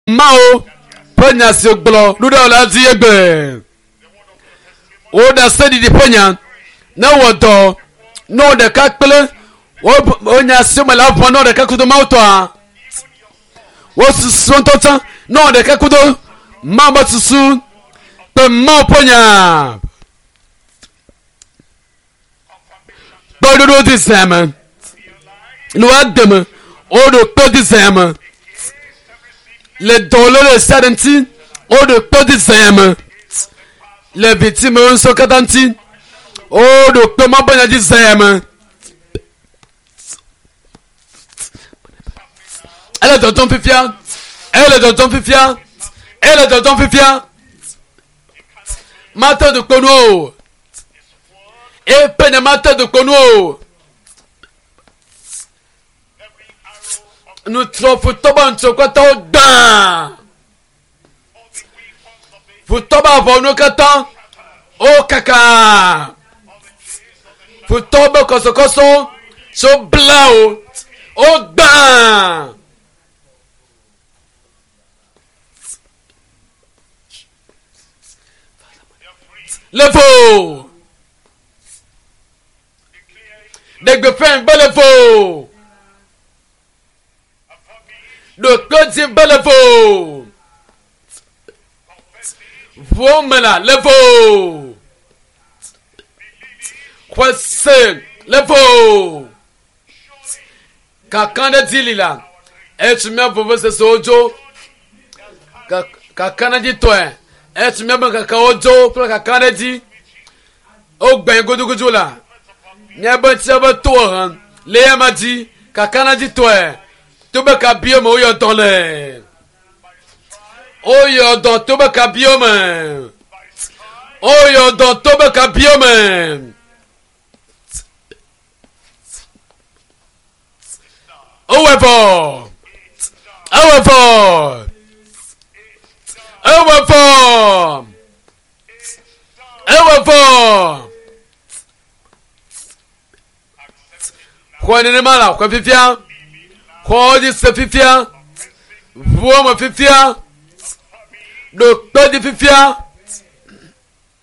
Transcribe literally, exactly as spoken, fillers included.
mao ponya si oglo ludo la ti egbe o da study di ponya na wodo no de ka pele o nya si mo la pon no de ka kudo mauto a wo susu tontan no de ka kudo ma ba susu pe ma ponya bodo di zaman no adam o do pe di zaman les dollars de seventeen o de pe di zaman les victimes sont katanti o do pe ma ponya di zaman elle est dans ton fifia elle est dans ton fifia elle est dans ton fifia matin de kono et peine matin de kono nous trouvons toban chokota odan futoba vono kata o kaka futoba koso koso so blau odan levo degbe fen belevo do klodi belevo vomela levo kwase levo kakande dilila etumia vovo se sojo kakana di toe etumia ban kaka ojo pro kakande di o gben godugojo la nyaba tiaba to han le amadi kakana di toe to be ka bio mo yo don le o yo don to be ka bio me o yo don to be ka bio me o wevo o wevo o wevo o wevo kwa nene mala kwa fifia kwa di se fifia vuoma fifia do di fifia